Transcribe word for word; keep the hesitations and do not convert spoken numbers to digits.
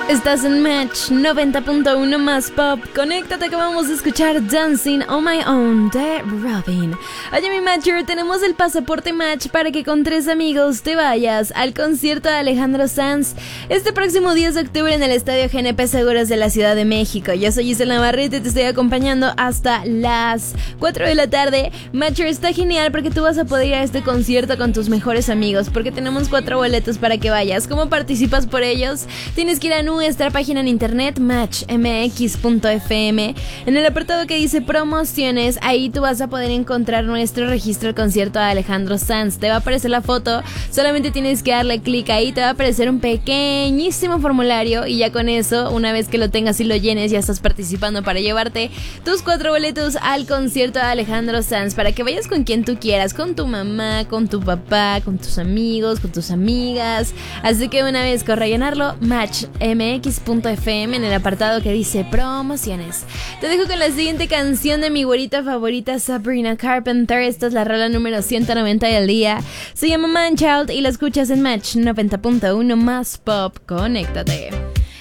Estás en Match noventa punto uno más pop. Conéctate que vamos a escuchar Dancing on My Own de Robin. Oye, mi Matcher, tenemos el pasaporte Match para que con tres amigos te vayas al concierto de Alejandro Sanz este próximo diez de octubre en el Estadio G N P Seguros de la Ciudad de México. Yo soy Gisela Navarrete y te estoy acompañando hasta las cuatro de la tarde. Matcher, está genial porque tú vas a poder ir a este concierto con tus mejores amigos, porque tenemos cuatro boletos para que vayas. ¿Cómo participas por ellos? Tienes que ir a nuestra página en internet match m x punto f m. En el apartado que dice promociones, ahí tú vas a poder encontrar nuestro registro al concierto de Alejandro Sanz. Te va a aparecer la foto, solamente tienes que darle clic ahí, te va a aparecer un pequeñísimo formulario y ya con eso, una vez que lo tengas y lo llenes, ya estás participando para llevarte tus cuatro boletos al concierto de Alejandro Sanz, para que vayas con quien tú quieras, con tu mamá, con tu papá, con tus amigos, con tus amigas. Así que una vez corre a llenarlo, match m x punto f m en el apartado que dice promociones. Te dejo con la siguiente canción de mi güerita favorita, Sabrina Carpenter. Esta es la rola número ciento noventa del día. Se llama Man Child y la escuchas en Match noventa punto uno más pop. Conéctate.